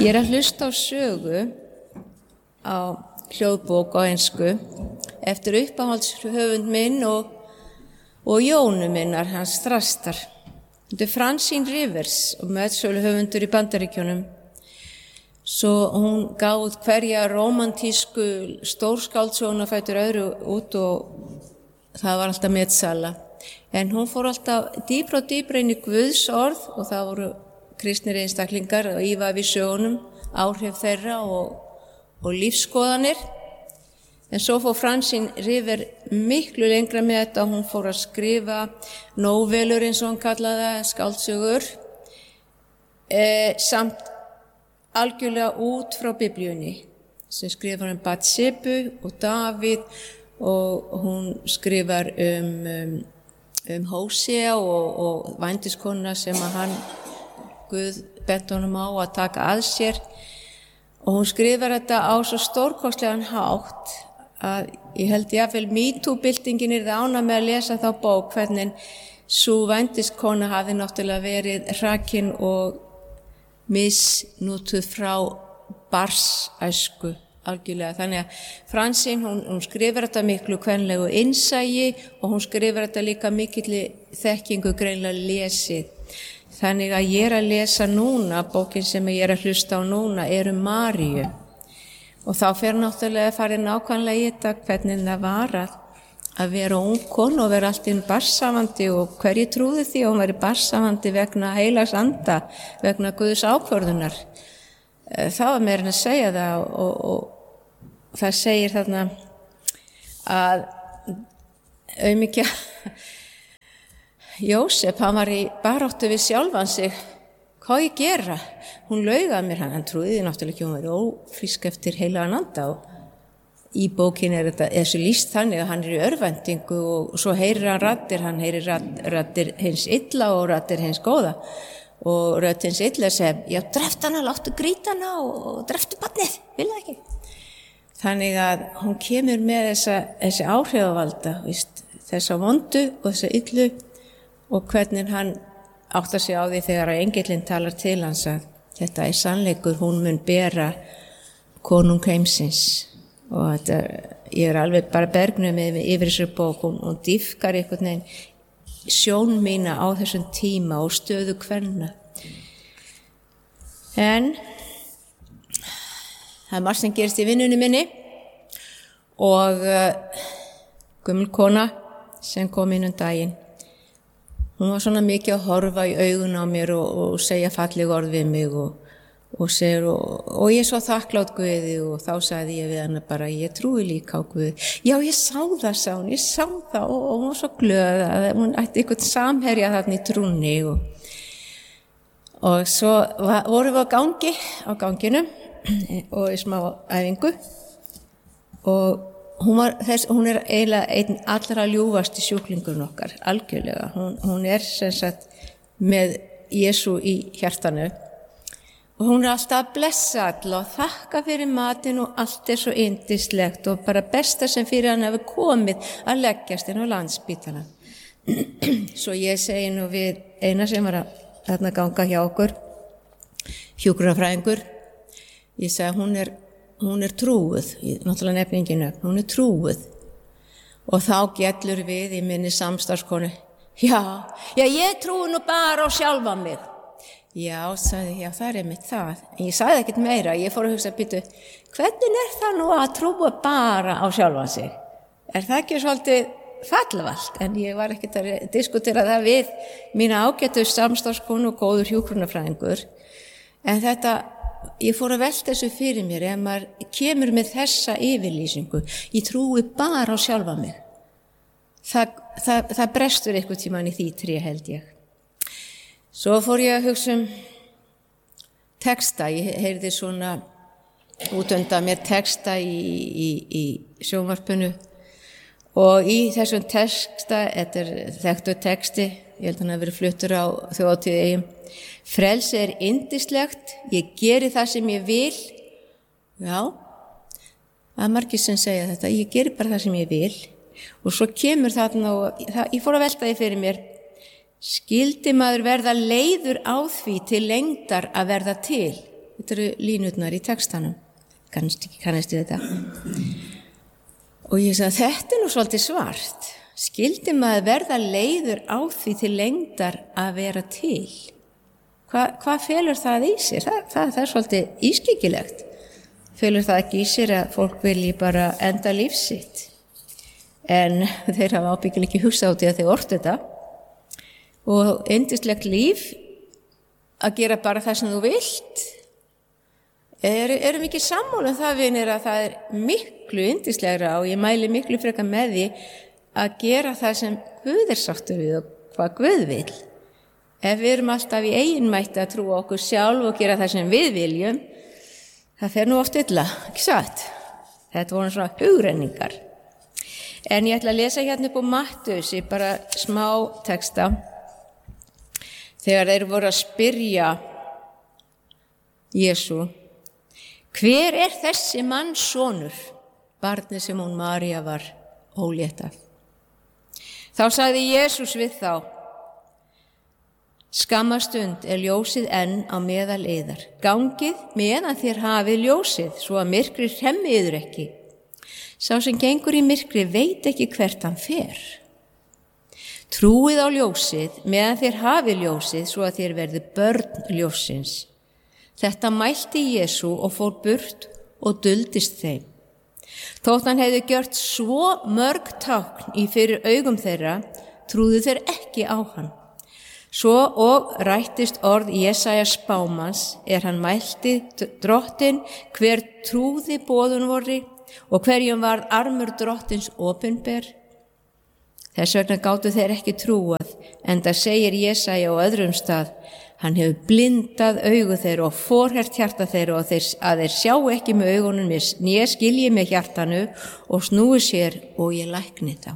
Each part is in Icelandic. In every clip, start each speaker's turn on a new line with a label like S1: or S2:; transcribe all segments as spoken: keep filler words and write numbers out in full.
S1: Ég er að hlusta á sögu á hljóðbók á ensku eftir uppáhaldshöfund minn og, og Jónu minnar, hans Þrastar. Þetta er Francine Rivers og meðsöluhöfundur í Bandaríkjunum. Svo hún gaf út hverja rómantísku stórskáldsöguna fætur öðru út og það var alltaf metsala. En hún fór alltaf dýpra og dýpra inn í Guðs orð og það voru kristnir einstaklingar og ívað við sögunum, áhrif þeirra og, og lífskoðanir. En svo fór Francine River miklu lengra með þetta, hún fór að skrifa nóvelur eins og hann kallaði það, skáldsögur, e, samt algjörlega út frá Biblíunni, sem skrifar um Batsebu og Davíð og hún skrifar um, um, um Hósea og, og vændiskona sem að hann Guð bent honum á að taka að sér og hún skrifar þetta á svo stórkostlegan hátt að ég held jafnvel MeToo-byltingin yrði ánægð með að lesa þá bók hvernig sú vændiskona hafi náttúrulega verið hrakin og misnútuð frá barsæsku algjörlega. Þannig að Francine, hún, hún skrifar þetta miklu kvenlegu innsæi og hún skrifar þetta líka mikilli þekkingu greinlega lesið. Þannig að ég er að lesa núna, bókin sem ég er að hlusta á núna er um Maríu. Og þá fer náttúrulega að fara nákvæmlega í þetta hvernig það var að, að vera ung kona og vera allt inn barnsafandi og hverju trúði því að hún væri barnsafandi vegna heilags anda, vegna Guðs ákvörðunar. Það var meira en að segja það og, og, og það segir þarna að auðmikja Jósef, hann var í baráttu við sjálfan sig. Hvað ég gera? Hún laug að mér, hann, hann trúði náttúrulega ekki, hún var ófrísk eftir heilagan anda og í bókinni er þetta þessu lýst þannig að hann er í örvæntingu og svo heyrir hann raddir, hann heyrir raddir hins illa og raddir hins góða og rödd hins illa sem, já, dreftu hana, láttu grýta hana og dreftu barnið, vil það ekki? Þannig að hún kemur með þessa, þessi áhrifavalda, víst, þessa vondu og þessa illu og hvernig hann áttar sig á því þegar engillinn talar til hans að þetta er sannleikur, hún mun bera konung heimsins og þetta, ég er alveg bara bergnuð með yfir þessu bók og hún dýfkar einhvern veginn sjón mína á þessum tíma og stöðu kvenna. En það er margt sem gerist í vinnunni minni og uh, gömul kona sem kom inn um daginn. Hún var svona mikið að horfa í augun á mér og, og segja falleg orð við mig og, og, segir, og, og ég er svo þakklátt Guði og þá sagði ég við hana bara, ég trúi líka á Guði. Já, ég sá það, sá hún, ég sá það og, og hún var svo glöð að hún ætti einhvern samherja þarna í trúnni og, og svo var, vorum við á gangi, á ganginum og í smá æfingu og Hún, var, þess, hún er eiginlega einn allra ljúfasti sjúklingurinn okkar, algjörlega. Hún, hún er sem sagt með Jesú í hjartanu og hún er alltaf að blessa alla og þakka fyrir matinn og allt er svo yndislegt og bara besta sem fyrir hann hefur komið að leggjast inn á Landspítala. Svo ég segi nú við eina sem var að þarna ganga hjá okkur, hjúkrunarfræðingur, ég segi hún er hún er trúuð, náttúrulega nefninginu, hún er trúuð og þá gellur við í minni samstarfskonu, já, já ég trúi nú bara á sjálfa mig. Já, sagði ég, já það er mitt það, en ég sagði ekkert meira, ég fór að hugsa, býtu, hvernig er það nú að trúa bara á sjálfan sig? Er það ekki svolítið fallvalt? En ég var ekkert að diskutera það við mína ágætu samstarfskonu og góður hjúkrunarfræðingur, en þetta ég fór að velta þessu fyrir mér ef maður kemur með þessa yfirlýsingu, ég trúi bara á sjálfa mig. Það, það, það brestur eitthvað tímann í því trí held ég. Svo fór ég að hugsa um texta, ég heyrði svona út undan mér texta í, í, í sjónvarpinu og í þessum texta, þetta er þekktur texti, ég held að hann hafi verið fluttur á þjóðhátíð Eyjum. Frelsi er yndislegt, ég geri það sem ég vil. Já, það er margir sem segja þetta, ég geri bara það sem ég vil. Og svo kemur þarna og það, ég fór að velta því fyrir mér, skyldi maður verða leiður á því til lengdar að verða til. Þetta eru línurnar í textanum. Kannast ekki, kannast ég þetta. Og ég sagði, þetta er nú svolítið svart. Skyldi maður verða leiður á því til lengdar að vera til? Hva, hvað felur það í sér? Það, það, það er svolítið ískyggilegt. Felur það ekki í sér að fólk vilji bara enda lífsitt? En þeir hafa ábyggilega ekki hugsað út í að þeir ortu þetta. Og yndislegt líf að gera bara það sem þú vilt. Er, erum ekki sammála um það, vinir, að það er miklu yndislegra og ég mæli miklu frekar með því að gera það sem Guð er sáttur við og hvað Guð vil. Ef við erum alltaf í eiginmætti að trúa okkur sjálf og gera það sem við viljum, það fer nú oft illa, ekki satt? Þetta voru svona hugrenningar. En ég ætla að lesa hérna upp á Mattheus í bara smá texta. Þegar þeir voru að spyrja Jesú, hver er þessi manns sonur, barnið sem hún María var ólétt af? Þá sagði Jesús við þá, skamma stund er ljósið enn á meðal yðar. Gangið meðan þér hafið ljósið, svo að myrkrið hremmi yður ekki. Sá sem gengur í myrkri veit ekki hvert hann fer. Trúið á ljósið meðan þér hafið ljósið, svo að þér verði börn ljósins. Þetta mælti Jesú og fór burt og duldist þeim. Þótt hann hefði gjört svo mörg tákn í fyrir augum þeirra, trúðu þeir ekki á hann. Svo og rættist orð Jesaja spámans er hann mælti drottin hver trúði boðun voru og hverjum varð armur drottins opinber. Þess vegna gátu þeir ekki trúað, enda segir Jesaja á öðrum stað, hann hefur blindað augu þeirra og forhert hjarta þeirra og þeir, að þeir sjá ekki með augunum né skilji með hjartanu og snúi sér og ég lækni þá.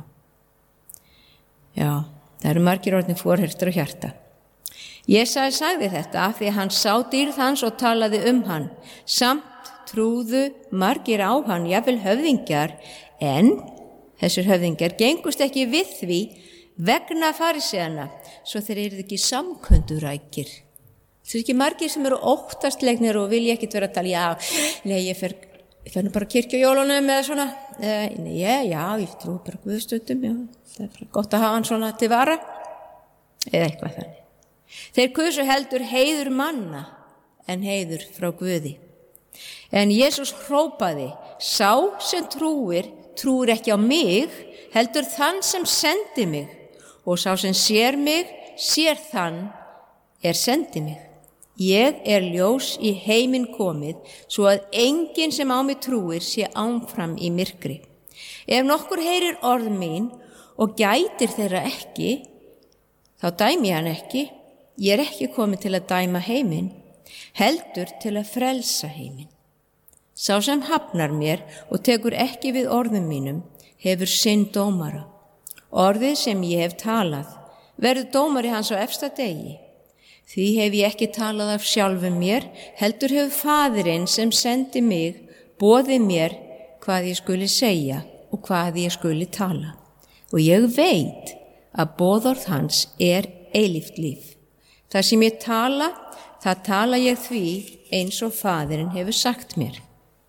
S1: Já, það eru margir orðnir forhertur á hjarta. Jesaja sagði þetta af því að hann sá dýrð hans og talaði um hann. Samt trúðu margir á hann, jafnvel höfðingjar, en þessir höfðingjar gengust ekki við því vegna fariseana, svo þeir eru ekki samkundurækir. Það er ekki margir sem eru óttastlegnir og vilja ekkit vera að tala, já, nei, ég fer, ég fer nú bara kirkja jólunum eða svona, eh, nei, já, já, ég trú bara Guðstundum, já, það er gott að hafa hann svona til vara, eða eitthvað þannig. Þeir kusu heldur heiður manna en heiður frá Guði. En Jesús hrópaði, sá sem trúir, trúir ekki á mig, heldur þann sem sendi mig, og sá sem sér mig, sér þann er sendi mig. Ég er ljós í heiminn komið, svo að enginn sem á mig trúir sé áfram í myrkri. Ef nokkur heyrir orð mín og gætir þeirra ekki, þá dæmi hann ekki. Ég er ekki komið til að dæma heiminn, heldur til að frelsa heiminn. Sá sem hafnar mér og tekur ekki við orðum mínum, hefur sinn dómara. Orðið sem ég hef talað, verður dómari hans á efsta degi. Því hef ég ekki talað af sjálfum mér, heldur hefur Faðirinn sem sendi mig, boðið mér hvað ég skuli segja og hvað ég skuli tala. Og ég veit að boðorð hans er eilíft líf. Það sem ég tala, það tala ég því eins og Faðirinn hefur sagt mér.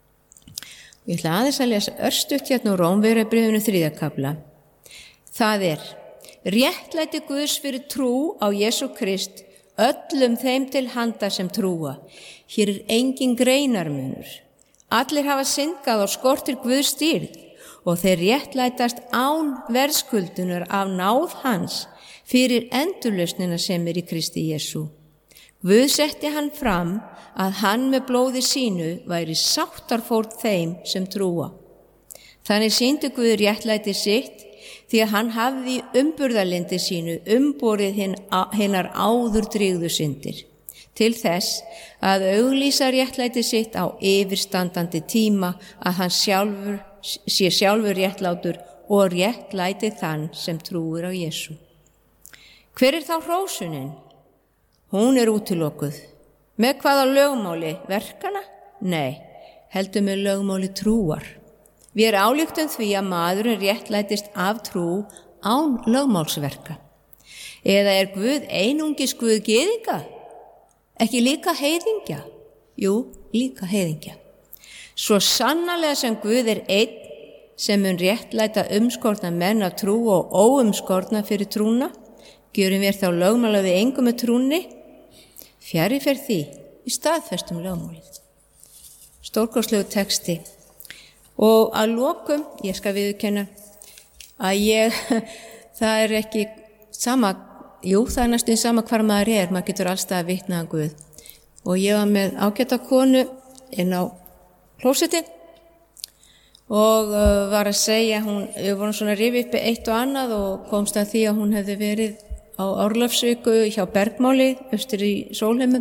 S1: Ég ætla aðeins að lesa örstutt hérna úr Rómverjabréfinu þriðja kafla. Það er, réttlæti Guðs fyrir trú á Jesú Krist öllum þeim til handa sem trúa. Hér er engin greinarmunur. Allir hafa syndgað og skortir Guðs dýrð og þeir réttlætast án verðskuldunar af náð hans fyrir endurlausnina sem er í Kristi Jesú. Guð setti hann fram að hann með blóði sínu væri sáttarfórn þeim sem trúa. Þannig sýndi Guð réttlæti sitt því að hann hafði í umburðarlyndi sínu umborið hinnar áður drýgðu syndir, til þess að auglýsa réttlæti sitt á yfirstandandi tíma að hann sjálfur, sé sjálfur réttlátur og réttlæti þann sem trúir á Jesú. Hver er þá hrósunin? Hún er útilokuð. Með hvaða lögmáli? Verkana? Nei, heldur með lögmáli trúar. Við erum ályktum því að maðurinn réttlætist af trú án lögmálsverka. Eða er Guð einungis Guð gyðinga? Ekki líka heiðingja? Jú, líka heiðingja. Svo sannarlega sem Guð er einn sem mun réttlæta umskorna menn af trú og óumskorna fyrir trúna, gjörum við þá lögmála við engum með trúnni, fjari fer því í staðfestum lögmálið. Stórkostlegu texti. Og að lokum, ég skal viðurkenna að ég, það er ekki sama, jú það er næstum sama hvar maður er, maður getur allstað að vitna að Guð. Og ég var með ágæta konu inn á klósetti og uh, var að segja, hún, við vorum svona að rifja upp eitt og annað og komst að því að hún hefði verið á Árlafsvíku hjá Bergmáli, austur í Sólheimum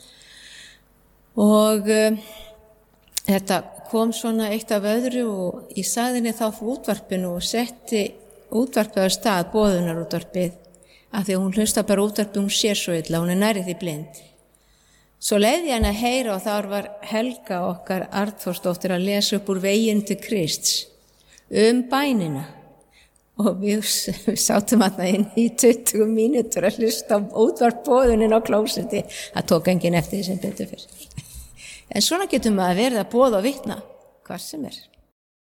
S1: og uh, þetta kom svona eitt af öðru og ég sagði henni þá fyrir útvarpinu og setti útvarpið á stað, boðunarútvarpið, af því að hún hlusta bara útvarpið, hún sér svo illa, hún er nærið því blind. Svo leiði hann að heyra og þar var Helga okkar Arnþórsdóttir að lesa upp úr Veginn til Krists um bænina og við, við sátum að það inn í tuttugu mínútur að hlusta á útvarpboðunin á klósetti. Það tók enginn eftir því sem betur fyrir. En svona getum við að verða boð og vitna hvar sem er.